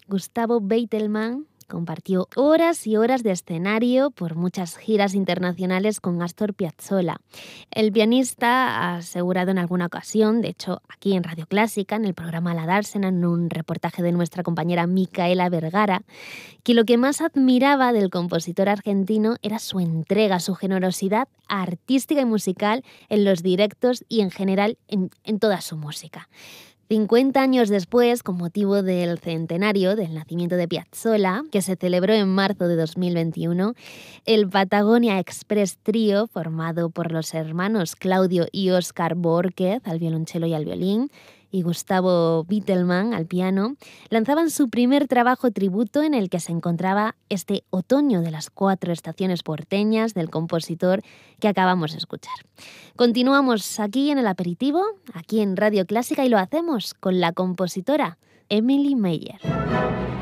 Gustavo Beitelman compartió horas y horas de escenario por muchas giras internacionales con Astor Piazzolla. El pianista ha asegurado en alguna ocasión, de hecho aquí en Radio Clásica, en el programa La Dársena, en un reportaje de nuestra compañera Micaela Vergara, que lo que más admiraba del compositor argentino era su entrega, su generosidad artística y musical en los directos y en general en toda su música. 50 años después, con motivo del centenario del nacimiento de Piazzolla, que se celebró en marzo de 2021, el Patagonia Express Trío, formado por los hermanos Claudio y Óscar Borquez al violonchelo y al violín, y Gustavo Beitelman al piano, lanzaban su primer trabajo tributo en el que se encontraba este otoño de las 4 estaciones porteñas del compositor que acabamos de escuchar. Continuamos aquí en el aperitivo, aquí en Radio Clásica, y lo hacemos con la compositora Emily Meyer.